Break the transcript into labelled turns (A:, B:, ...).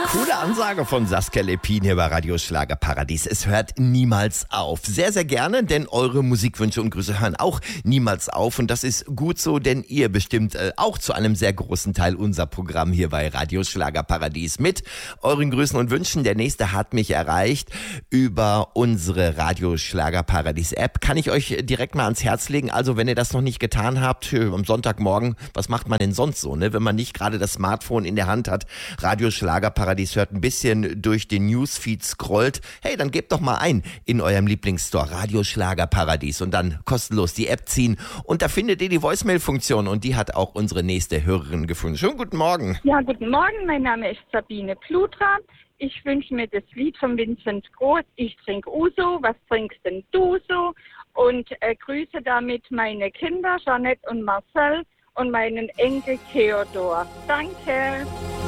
A: Coole Ansage von Saskia Lepin hier bei Radio Schlagerparadies. Es hört niemals auf. Sehr, sehr gerne, denn eure Musikwünsche und Grüße hören auch niemals auf. Und das ist gut so, denn ihr bestimmt auch zu einem sehr großen Teil unser Programm hier bei Radio Schlagerparadies mit euren Grüßen und Wünschen. Der nächste hat mich erreicht über unsere Radio Schlagerparadies App. Kann ich euch direkt mal ans Herz legen. Also wenn ihr das noch nicht getan habt, am Sonntagmorgen, was macht man denn sonst so, ne? Wenn man nicht gerade das Smartphone in der Hand hat, Radio Schlagerparadies hört, ein bisschen durch den Newsfeed scrollt. Hey, dann gebt doch mal ein in eurem Lieblingsstore Radio Schlagerparadies und dann kostenlos die App ziehen. Und da findet ihr die Voicemail-Funktion und die hat auch unsere nächste Hörerin gefunden. Schönen guten Morgen.
B: Ja, guten Morgen. Mein Name ist Sabine Plutra. Ich wünsche mir das Lied von Vincent Groß. Ich trinke Uso. Was trinkst denn du so? Und grüße damit meine Kinder, Jeanette und Marcel, und meinen Enkel Theodor. Danke.